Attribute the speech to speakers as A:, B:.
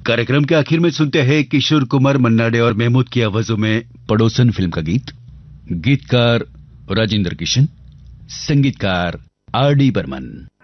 A: कार्यक्रम के आखिर में सुनते हैं किशोर कुमार, मन्ना डे और महमूद की आवाजों में पड़ोसन फिल्म का गीत। गीतकार राजेंद्र किशन, संगीतकार आर डी बर्मन।